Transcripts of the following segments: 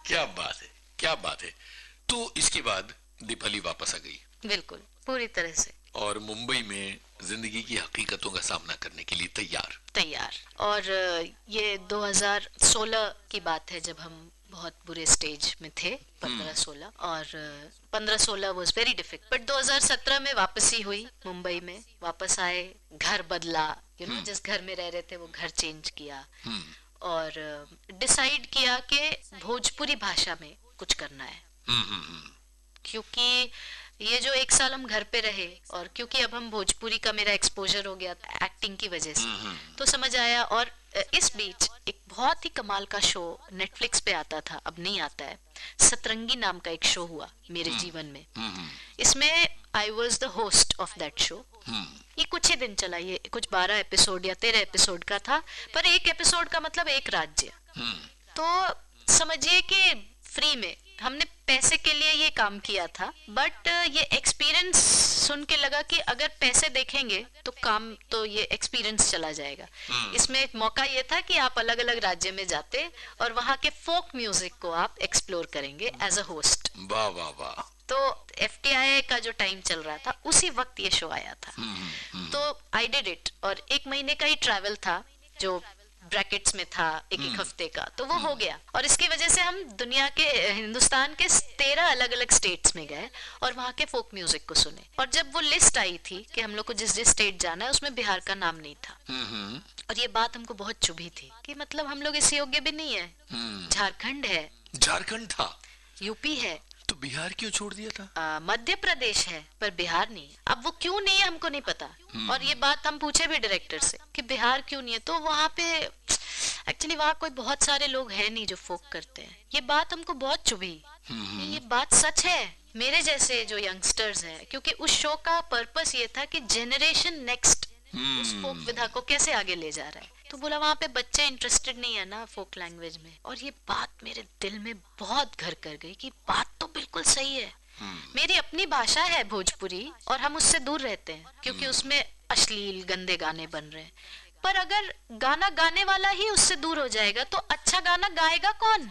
क्या बात है, क्या बात है। तो इसके बाद दीपाली वापस आ गई। बिल्कुल, पूरी तरह से और मुंबई में जिंदगी की हकीकतों का सामना करने के लिए तैयार। तैयार। और ये 2016 की बात है जब हम बहुत बुरे स्टेज में थे, 15-16। और 15-16 वॉज वेरी डिफिकल्ट, बट 2017 में वापसी हुई, मुंबई में वापस आए, घर बदला, जिस घर में रह रहे थे वो घर चेंज किया, और डिसाइड किया कि भोजपुरी भाषा में कुछ करना है। क्योंकि ये जो 1 साल हम घर पे रहे, और क्योंकि अब हम भोजपुरी का मेरा एक्सपोजर हो गया एक्टिंग की वजह से, तो समझ आया। और इस बीच एक बहुत ही कमाल का शो नेटफ्लिक्स पे आता था, अब नहीं आता है, सतरंगी नाम का एक शो हुआ मेरे जीवन में। इसमें I was the host of that show. ये कुछ ही दिन चला, ये कुछ 12 एपिसोड या 13 एपिसोड का था, पर एक एपिसोड का मतलब एक राज्य। तो समझिए कि फ्री में हमने पैसे के लिए ये काम किया था, बट ये एक्सपीरियंस सुन के लगा कि अगर पैसे देखेंगे तो काम, तो ये एक्सपीरियंस चला जाएगा। इसमें एक मौका ये था कि आप अलग अलग राज्य में जाते और वहाँ के फोक म्यूजिक को आप एक्सप्लोर करेंगे एज अ होस्ट। वाह वाह वाह। तो FTI का जो टाइम चल रहा था उसी वक्त ये शो आया था। तो आई डिड इट, और 1 महीने का ही ट्रैवल था जो ब्रैकेट्स में था, एक हफ्ते का, तो वो हो गया। और इसकी वजह से हम दुनिया के, हिंदुस्तान के 13 अलग अलग स्टेट्स में गए और वहाँ के फोक म्यूजिक को सुने। और जब वो लिस्ट आई थी कि हम लोग को जिस जिस स्टेट जाना है, उसमें बिहार का नाम नहीं था। और ये बात हमको बहुत चुभी थी कि मतलब हम लोग इस योग्य भी नहीं है। झारखंड है, झारखंड था, यूपी है, तो बिहार क्यों छोड़ दिया था? मध्य प्रदेश है, पर बिहार नहीं है। अब वो क्यों नहीं है हमको नहीं पता। और ये बात हम पूछे भी डायरेक्टर से कि बिहार क्यों नहीं है, तो वहाँ पे एक्चुअली वहाँ कोई बहुत सारे लोग हैं नहीं जो फोक करते हैं। ये बात हमको बहुत चुभी। ये बात सच है मेरे जैसे जो यंगस्टर्स हैं, क्योंकि उस शो का पर्पस ये था कि जेनरेशन नेक्स्ट उस फोक विधा को कैसे आगे ले जा रहा है। तो बोला वहाँ पे बच्चे इंटरेस्टेड नहीं है ना फोक लैंग्वेज में। और ये बात मेरे दिल में बहुत घर कर गई कि बात तो बिल्कुल सही है। मेरी अपनी भाषा है भोजपुरी, और हम उससे दूर रहते हैं क्योंकि उसमें अश्लील गंदे गाने बन रहे हैं। पर अगर गाना गाने वाला ही उससे दूर हो जाएगा तो अच्छा गाना गाएगा कौन?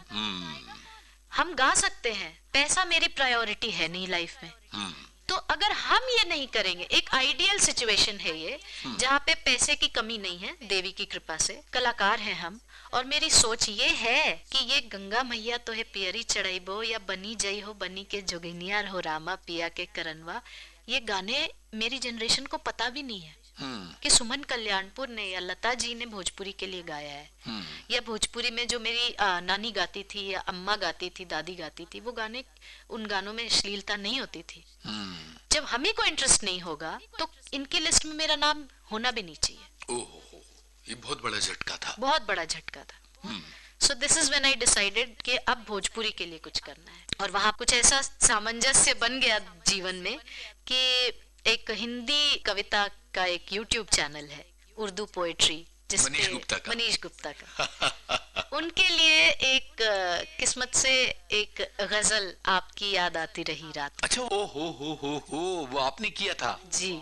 हम गा सकते हैं, पैसा मेरी प्रायोरिटी है नहीं लाइफ में। तो अगर हम ये नहीं करेंगे, एक आइडियल सिचुएशन है ये जहाँ पे पैसे की कमी नहीं है, देवी की कृपा से कलाकार हैं हम। और मेरी सोच ये है कि ये गंगा मैया तो है पियरी चढ़ाइबो, या बनी जई हो बनी के जोगिनियार हो रामा पिया के करनवा, ये गाने मेरी जनरेशन को पता भी नहीं है कि सुमन कल्याणपुर ने या लता जी ने भोजपुरी के लिए गाया है। या भोजपुरी में जो मेरी नानी गाती थी या अम्मा गाती थी, दादी गाती थी, वो गाने, उन गानों में अश्लीलता नहीं होती थी। जब हमें को इंटरेस्ट नहीं होगा तो इनकी लिस्ट में मेरा नाम होना भी नहीं चाहिए। ओहो, ये बहुत बड़ा झटका था, बहुत बड़ा झटका था। So this is when I decided कि अब भोजपुरी के लिए कुछ करना है। और वहाँ कुछ ऐसा सामंजस्य बन गया जीवन में कि एक हिंदी कविता का एक YouTube चैनल है, उर्दू पोएट्री, जिसपे मनीष गुप्ता का उनके लिए एक किस्मत से एक गजल, आपकी याद आती रही रात। अच्छा, ओ हो, वो आपने किया था? जी।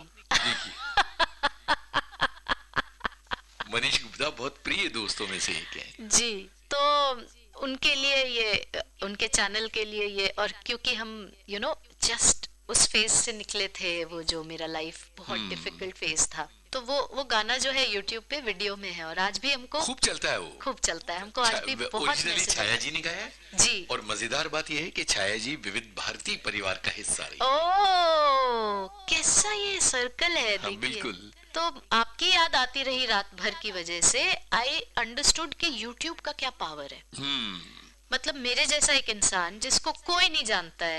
मनीष गुप्ता बहुत प्रिय दोस्तों में से एक है जी। तो उनके लिए ये, उनके चैनल के लिए ये, और क्योंकि हम जस्ट उस फेज से निकले थे, वो जो मेरा लाइफ बहुत डिफिकल्ट फेज था, तो वो गाना जो है YouTube पे वीडियो में है और आज भी हमको खूब चलता है। वो खूब चलता है, हमको आज भी बहुत ओरिजिनली छाया जी ने गाया है जी। और मजेदार बात यह है कि छाया जी विविध भारती परिवार का हिस्सा रही। ओह, कैसा ये सर्कल है। हाँ, बिल्कुल। तो आपकी याद आती रही रात भर की वजह से आई अंडरस्टूड कि YouTube का क्या पावर है। मतलब मेरे जैसा एक इंसान जिसको कोई नहीं जानता है,